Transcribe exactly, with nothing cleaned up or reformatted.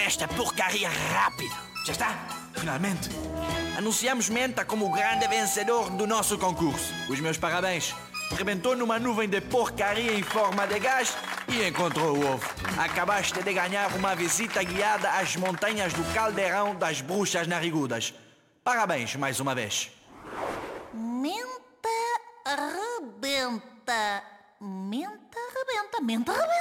esta porcaria rápido. Já está? Finalmente. Anunciamos Menta como o grande vencedor do nosso concurso. Os meus parabéns. Rebentou numa nuvem de porcaria em forma de gás e encontrou o ovo. Acabaste de ganhar uma visita guiada às montanhas do Caldeirão das Bruxas Narigudas. Parabéns mais uma vez. Menta rebenta. Menta rebenta. Menta rebenta.